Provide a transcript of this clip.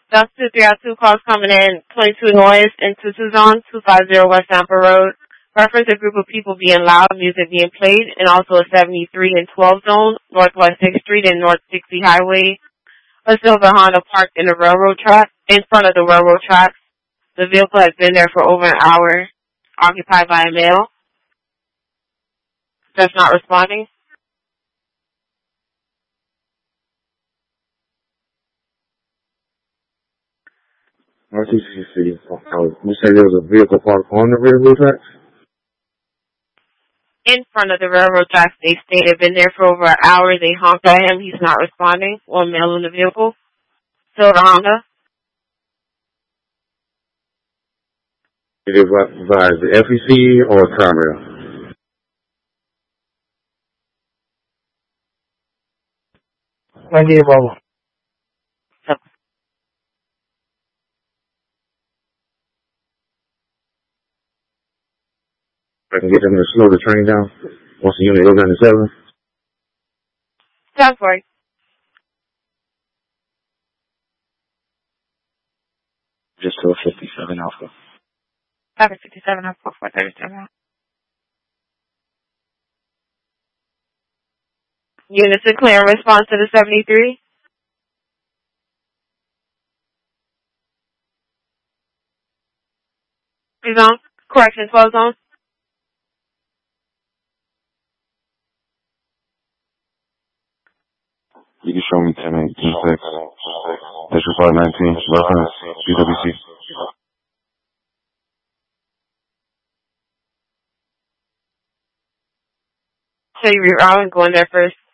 That's 2302 calls coming in, 22 noise into Tucson, 250 West Tampa Road. Reference a group of people being loud, music being played, and also a 73 and 12 zone, Northwest 6th Street and North 60 Highway. A silver Honda parked in the railroad track, in front of the railroad tracks. The vehicle has been there for over an hour, occupied by a male that's not responding. RTCC. You said there was a vehicle parked on the railroad tracks? In front of the railroad tracks, they stated been there for over an hour. They honked at him. He's not responding. One male in the vehicle. Silver Honda. Did it advise the FEC or Conrail? Idea, Bubba. I can get them to slow the train down once the unit goes down to 7. Sounds right. Just to 57 Alpha. 57 Alpha 437. Units are clear in response to the 73. Zone. Correction, 12 zone. You can show me 10-8, 2-6. District 519, reference, BWC. So you rerouting, going there first.